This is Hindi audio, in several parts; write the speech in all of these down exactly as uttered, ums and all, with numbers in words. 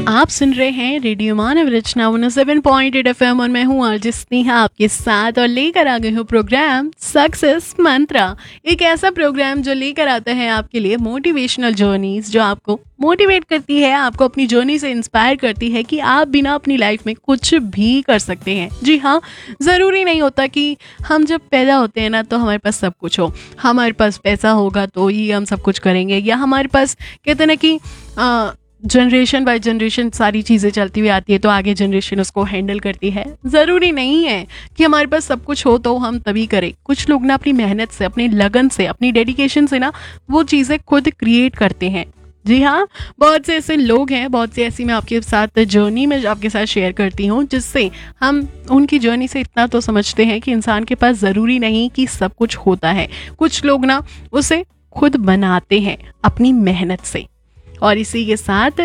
आप सुन रहे हैं रेडियो मानव रचना one seven point eight F M और मैं हूँ आरजे स्नेहा आपके साथ और लेकर आ गई हूँ प्रोग्राम सक्सेस मंत्रा। एक ऐसा प्रोग्राम जो लेकर आता है आपके लिए मोटिवेशनल जर्नीज, जो आपको मोटिवेट करती है, आपको अपनी जर्नी से इंस्पायर करती है कि आप बिना अपनी लाइफ में कुछ भी कर सकते हैं। जी हाँ, ज़रूरी नहीं होता कि हम जब पैदा होते हैं ना तो हमारे पास सब कुछ हो, हमारे पास पैसा होगा तो ही हम सब कुछ करेंगे, या हमारे पास कहते हैं ना कि आ, जनरेशन बाय जनरेशन सारी चीज़ें चलती हुई आती है तो आगे जनरेशन उसको हैंडल करती है। ज़रूरी नहीं है कि हमारे पास सब कुछ हो तो हम तभी करें। कुछ लोग ना अपनी मेहनत से, अपनी लगन से, अपनी डेडिकेशन से ना वो चीज़ें खुद क्रिएट करते हैं। जी हाँ, बहुत से ऐसे लोग हैं, बहुत से ऐसी मैं आपके साथ जर्नी में आपके साथ शेयर करती हूँ जिससे हम उनकी जर्नी से इतना तो समझते हैं कि इंसान के पास ज़रूरी नहीं कि सब कुछ होता है। कुछ लोग ना उसे खुद बनाते हैं अपनी मेहनत से। और इसी के साथ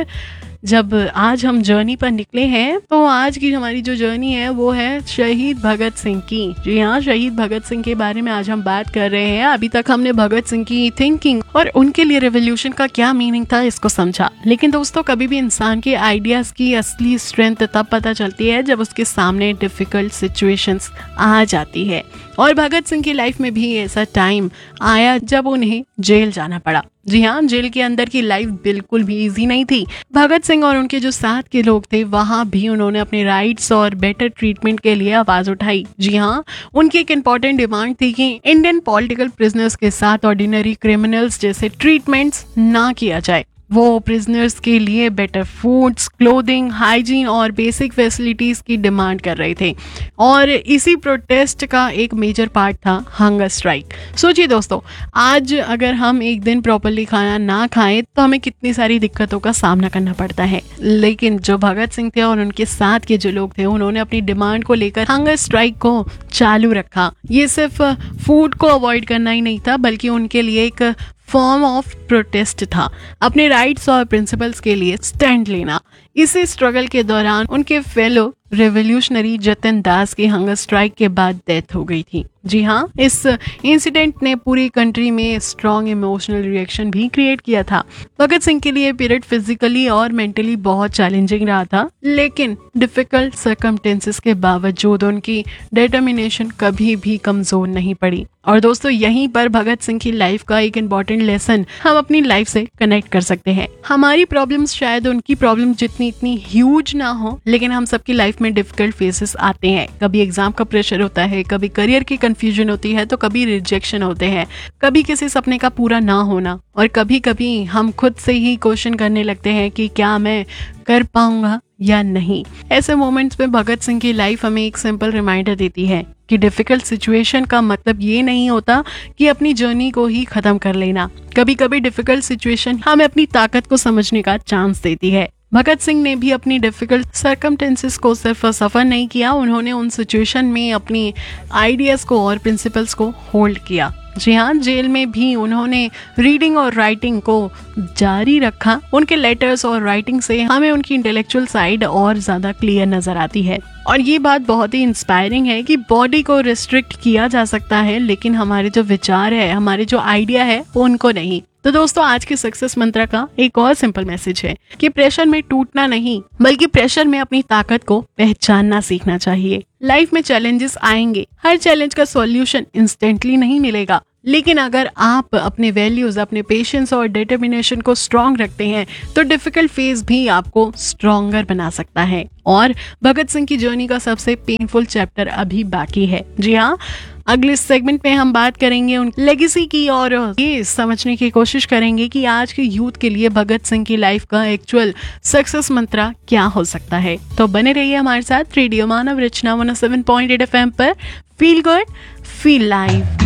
जब आज हम जर्नी पर निकले हैं तो आज की हमारी जो जर्नी है वो है शहीद भगत सिंह की। जी हाँ, शहीद भगत सिंह के बारे में आज हम बात कर रहे हैं। अभी तक हमने भगत सिंह की थिंकिंग और उनके लिए रेवोल्यूशन का क्या मीनिंग था इसको समझा। लेकिन दोस्तों, कभी भी इंसान के आइडियाज की असली स्ट्रेंथ तब पता चलती है जब उसके सामने डिफिकल्ट सिचुएशंस आ जाती है। और भगत सिंह की लाइफ में भी ऐसा टाइम आया जब उन्हें जेल जाना पड़ा। जी हाँ, जेल के अंदर की लाइफ बिल्कुल भी इजी नहीं थी। भगत सिंह और उनके जो साथ के लोग थे वहाँ भी उन्होंने अपने राइट्स और बेटर ट्रीटमेंट के लिए आवाज उठाई। जी हाँ, उनकी एक इम्पॉर्टेंट डिमांड थी कि इंडियन पॉलिटिकल प्रिजनर्स के साथ ऑर्डिनरी क्रिमिनल्स जैसे ट्रीटमेंट्स ना किया जाए। वो प्रिजनर्स के लिए बेटर फूड्स, क्लोथिंग, हाइजीन और बेसिक फैसिलिटीज की डिमांड कर रहे थे। और इसी प्रोटेस्ट का एक मेजर पार्ट था हंगर स्ट्राइक। सोचिए दोस्तों, आज अगर हम एक दिन प्रॉपर्ली खाना ना खाएं तो हमें कितनी सारी दिक्कतों का सामना करना पड़ता है। लेकिन जो भगत सिंह थे और उनके साथ के जो लोग थे, उन्होंने अपनी डिमांड को लेकर हंगर स्ट्राइक को चालू रखा। ये सिर्फ फूड को अवॉइड करना ही नहीं था, बल्कि उनके लिए एक फॉर्म ऑफ प्रोटेस्ट था, अपने राइट्स और प्रिंसिपल्स के लिए स्टैंड लेना। इसी स्ट्रगल के दौरान उनके फेलो रेवोल्यूशनरी जतिन दास की हंगर स्ट्राइक के बाद डेथ हो गई थी। जी हाँ, इस इंसिडेंट ने पूरी कंट्री में स्ट्रॉन्ग इमोशनल रिएक्शन भी क्रिएट किया था। भगत सिंह के लिए पीरियड फिजिकली और मेंटली बहुत चैलेंजिंग रहा था, लेकिन डिफिकल्ट सर्कमस्टेंसेस के बावजूद उनकी डिटर्मिनेशन कभी भी कमजोर नहीं पड़ी। और दोस्तों, यहीं पर भगत सिंह की लाइफ का एक इम्पॉर्टेंट लेसन हम अपनी लाइफ से कनेक्ट कर सकते हैं। हमारी प्रॉब्लम्स शायद उनकी प्रॉब्लम जितनी इतनी ह्यूज ना हो, लेकिन हम सबकी लाइफ में डिफिकल्ट फेसेस आते हैं। कभी एग्जाम का प्रेशर होता है, कभी करियर की कंफ्यूजन होती है, तो कभी रिजेक्शन होते हैं, कभी किसी सपने का पूरा ना होना, और कभी कभी हम खुद से ही क्वेश्चन करने लगते हैं कि क्या मैं कर पाऊंगा या नहीं। ऐसे मोमेंट्स में भगत सिंह की लाइफ हमें एक सिंपल रिमाइंडर देती है कि डिफिकल्ट सिचुएशन का मतलब ये नहीं होता कि अपनी जर्नी को ही खत्म कर लेना। कभी कभी डिफिकल्ट सिचुएशन हमें अपनी ताकत को समझने का चांस देती है। भगत सिंह ने भी अपनी डिफिकल्ट सर्कमस्टेंसेस को सिर्फ सफर नहीं किया, उन्होंने उन सिचुएशन में अपनी आइडियाज को और प्रिंसिपल्स को होल्ड किया। जी हाँ, जेल में भी उन्होंने रीडिंग और राइटिंग को जारी रखा। उनके लेटर्स और राइटिंग से हमें उनकी इंटेलेक्चुअल साइड और ज्यादा क्लियर नजर आती है। और ये बात बहुत ही इंस्पायरिंग है कि बॉडी को रिस्ट्रिक्ट किया जा सकता है, लेकिन हमारे जो विचार है, हमारे जो आइडिया है, उनको नहीं। तो दोस्तों, आज के सक्सेस मंत्र का एक और सिंपल मैसेज है कि प्रेशर में टूटना नहीं, बल्कि प्रेशर में अपनी ताकत को पहचानना सीखना चाहिए। लाइफ में चैलेंजेस आएंगे, हर चैलेंज का सॉल्यूशन इंस्टेंटली नहीं मिलेगा, लेकिन अगर आप अपने वैल्यूज, अपने पेशेंस और डिटर्मिनेशन को स्ट्रॉन्ग रखते हैं तो डिफिकल्ट फेज भी आपको स्ट्रॉन्गर बना सकता है। और भगत सिंह की जर्नी का सबसे पेनफुल चैप्टर अभी बाकी है। जी हाँ, अगले सेगमेंट में हम बात करेंगे उन लेगेसी की और ये समझने की कोशिश करेंगे कि आज के यूथ के लिए भगत सिंह की लाइफ का एक्चुअल सक्सेस मंत्र क्या हो सकता है। तो बने रहिए हमारे साथ रेडियो मानव रचना one seven point eight F M पर। Feel good, feel live.